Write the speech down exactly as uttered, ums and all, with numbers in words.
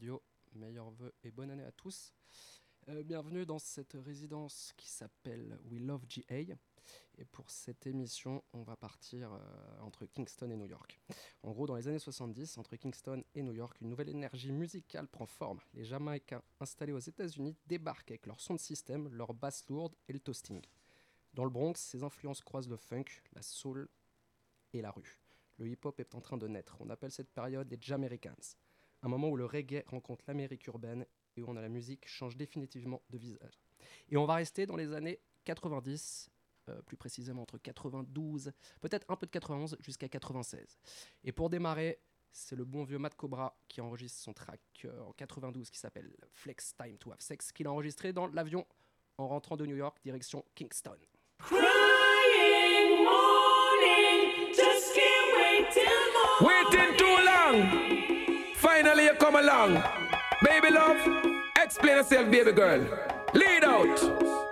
Radio. Meilleurs vœux et bonne année à tous. Euh, bienvenue dans cette résidence qui s'appelle We Love G A. Et pour cette émission, on va partir euh, entre Kingston et New York. En gros, dans les années soixante-dix, entre Kingston et New York, une nouvelle énergie musicale prend forme. Les Jamaïcains installés aux États-Unis débarquent avec leur son de système, leur basse lourde et le toasting. Dans le Bronx, ces influences croisent le funk, la soul et la rue. Le hip-hop est en train de naître. On appelle cette période les Jamaicans. Un moment où le reggae rencontre l'Amérique urbaine et où on a la musique change définitivement de visage. Et on va rester dans les années quatre-vingt-dix, euh, plus précisément entre quatre-vingt-douze, peut-être un peu de quatre-vingt-onze jusqu'à quatre-vingt-seize. Et pour démarrer, c'est le bon vieux Matt Cobra qui enregistre son track euh, en quatre-vingt-douze qui s'appelle Flex Time to Have Sex, qu'il a enregistré dans l'avion en rentrant de New York, direction Kingston. Crying morning, just can't wait till morning. Waiting too long. Finally you come along. Baby love, explain yourself, baby girl. Lead out.